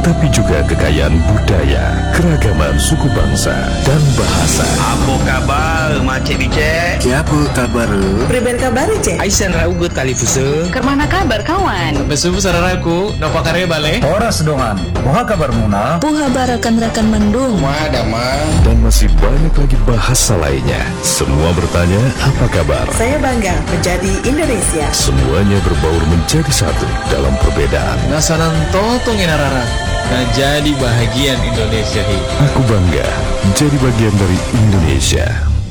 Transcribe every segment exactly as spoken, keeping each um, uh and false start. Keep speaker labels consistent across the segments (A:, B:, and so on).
A: tetapi juga kekayaan budaya, keragaman suku bangsa, dan bahasa.
B: Apa kabar, Macik Bicek?
C: Siapa kabar?
D: Priben kabar, Cek?
B: Aisan raugut kali fusa.
E: Kermana kabar, kawan?
F: Besubu sararaku, napa karya bale?
C: Horas dongan. Moha kabar muna?
D: Puha barakan-rakan mendung.
B: Madama.
A: Dan masih banyak lagi bahasa lainnya. Semua bertanya, apa kabar?
D: Saya bangga menjadi Indonesia.
A: Semuanya berbaur menjadi satu dalam perbedaan.
F: Nasanan totong inarara. Nah jadi bahagian Indonesia hi.
A: Aku bangga menjadi bagian dari Indonesia.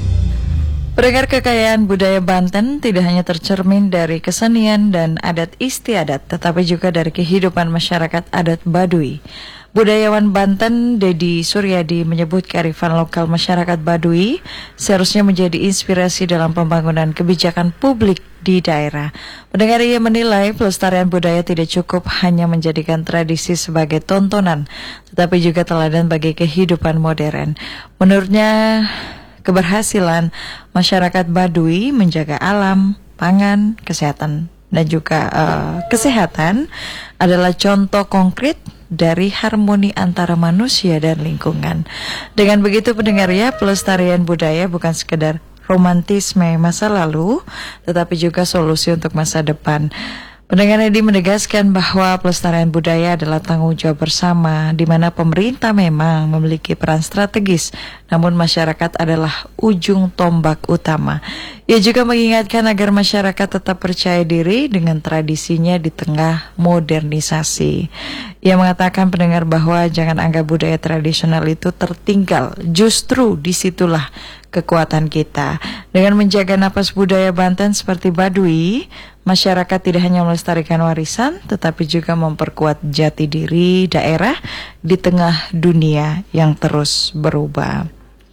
G: Pendengar, kekayaan budaya Banten tidak hanya tercermin dari kesenian dan adat istiadat, tetapi juga dari kehidupan masyarakat adat Baduy. Budayawan Banten Dedi Suryadi menyebut kearifan lokal masyarakat Baduy seharusnya menjadi inspirasi dalam pembangunan kebijakan publik di daerah. Pendengar, ia menilai pelestarian budaya tidak cukup hanya menjadikan tradisi sebagai tontonan, tetapi juga teladan bagi kehidupan modern. Menurutnya, keberhasilan masyarakat Baduy menjaga alam, pangan, kesehatan, dan juga uh, kesehatan adalah contoh konkret dari harmoni antara manusia dan lingkungan. Dengan begitu, pendengar, ya, pelestarian budaya bukan sekedar romantisme masa lalu, tetapi juga solusi untuk masa depan. Pendengar, Edi menegaskan bahwa pelestarian budaya adalah tanggung jawab bersama, di mana pemerintah memang memiliki peran strategis, namun masyarakat adalah ujung tombak utama. Ia juga mengingatkan agar masyarakat tetap percaya diri dengan tradisinya di tengah modernisasi. Ia mengatakan, pendengar, bahwa jangan anggap budaya tradisional itu tertinggal, justru disitulah kekuatan kita. Dengan menjaga napas budaya Banten seperti Baduy, masyarakat tidak hanya melestarikan warisan, tetapi juga memperkuat jati diri daerah di tengah dunia yang terus berubah.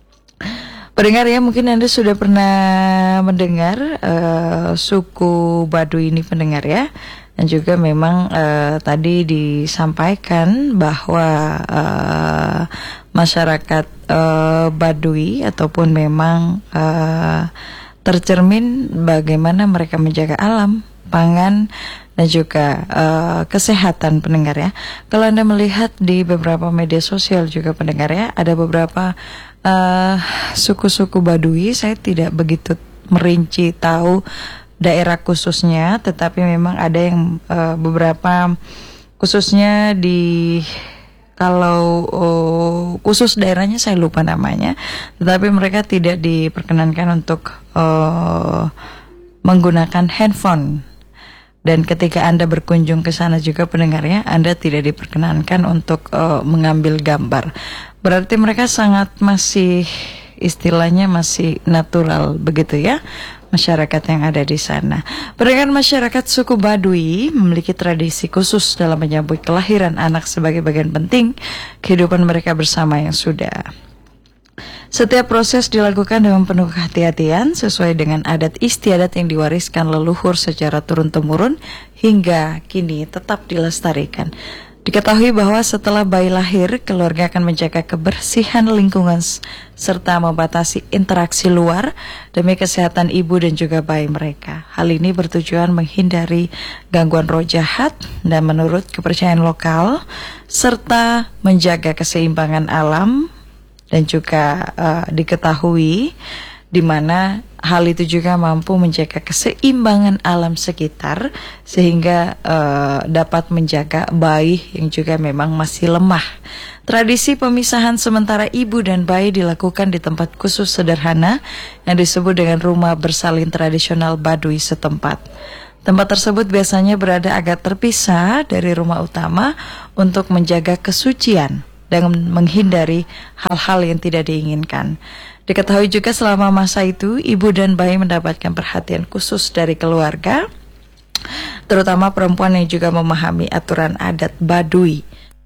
G: Pendengar, ya, mungkin Anda sudah pernah mendengar uh, suku Baduy ini, pendengar, ya. Dan juga memang uh, tadi disampaikan bahwa uh, masyarakat uh, Baduy ataupun memang uh, tercermin bagaimana mereka menjaga alam, pangan, dan juga uh, kesehatan, pendengar, ya. Kalau Anda melihat di beberapa media sosial juga, pendengar, ya, ada beberapa uh, suku-suku Baduy. Saya tidak begitu merinci tahu daerah khususnya, tetapi memang ada yang uh, beberapa khususnya di kalau uh, khusus daerahnya saya lupa namanya, tetapi mereka tidak diperkenankan untuk uh, menggunakan handphone. Dan ketika Anda berkunjung ke sana juga, pendengarnya, Anda tidak diperkenankan untuk uh, mengambil gambar. Berarti mereka sangat masih, istilahnya masih natural begitu, ya, masyarakat yang ada di sana. Pendengar, masyarakat suku Baduy memiliki tradisi khusus dalam menyambut kelahiran anak sebagai bagian penting kehidupan mereka bersama yang sudah. Setiap proses dilakukan dengan penuh kehati-hatian sesuai dengan adat istiadat yang diwariskan leluhur secara turun-temurun hingga kini tetap dilestarikan. Diketahui bahwa setelah bayi lahir, keluarga akan menjaga kebersihan lingkungan serta membatasi interaksi luar demi kesehatan ibu dan juga bayi mereka. Hal ini bertujuan menghindari gangguan roh jahat dan menurut kepercayaan lokal serta menjaga keseimbangan alam. Dan juga uh, diketahui di mana hal itu juga mampu menjaga keseimbangan alam sekitar sehingga uh, dapat menjaga bayi yang juga memang masih lemah. Tradisi pemisahan sementara ibu dan bayi dilakukan di tempat khusus sederhana yang disebut dengan rumah bersalin tradisional Baduy setempat. Tempat tersebut biasanya berada agak terpisah dari rumah utama untuk menjaga kesucian dan menghindari hal-hal yang tidak diinginkan. Diketahui juga selama masa itu, ibu dan bayi mendapatkan perhatian khusus dari keluarga, terutama perempuan yang juga memahami aturan adat Baduy.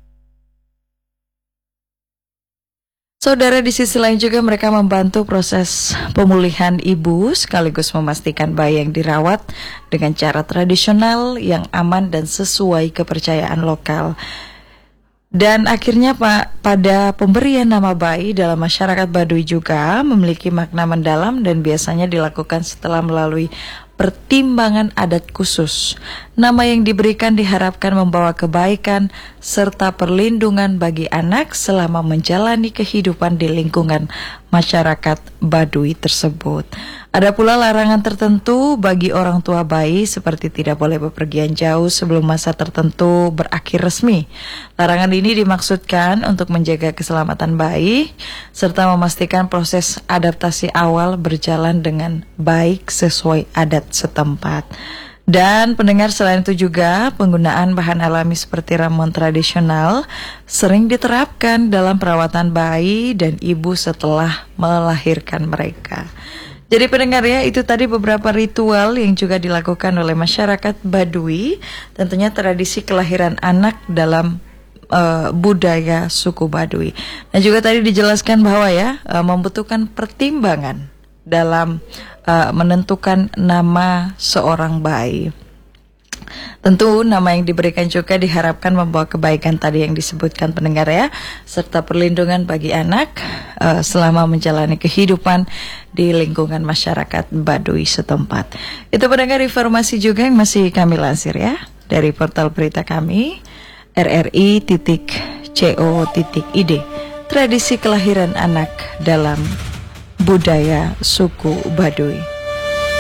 G: Saudara, di sisi lain juga mereka membantu proses pemulihan ibu sekaligus memastikan bayi yang dirawat dengan cara tradisional yang aman dan sesuai kepercayaan lokal. Dan akhirnya Pak, pada pemberian nama bayi dalam masyarakat Baduy juga memiliki makna mendalam dan biasanya dilakukan setelah melalui pertimbangan adat khusus. Nama yang diberikan diharapkan membawa kebaikan serta perlindungan bagi anak selama menjalani kehidupan di lingkungan masyarakat Baduy tersebut. Ada pula larangan tertentu bagi orang tua bayi seperti tidak boleh bepergian jauh sebelum masa tertentu berakhir resmi. Larangan ini dimaksudkan untuk menjaga keselamatan bayi serta memastikan proses adaptasi awal berjalan dengan baik sesuai adat setempat. Dan pendengar, selain itu juga penggunaan bahan alami seperti ramuan tradisional sering diterapkan dalam perawatan bayi dan ibu setelah melahirkan mereka. Jadi pendengar ya, itu tadi beberapa ritual yang juga dilakukan oleh masyarakat Baduy, tentunya tradisi kelahiran anak dalam uh, budaya suku Baduy. Dan juga tadi dijelaskan bahwa ya uh, membutuhkan pertimbangan dalam uh, menentukan nama seorang bayi. Tentu nama yang diberikan juga diharapkan membawa kebaikan tadi yang disebutkan pendengar ya, serta perlindungan bagi anak uh, selama menjalani kehidupan di lingkungan masyarakat Baduy setempat. Itu pendengar informasi juga yang masih kami lansir ya dari portal berita kami r r i titik co titik i d, tradisi kelahiran anak dalam budaya suku Baduy.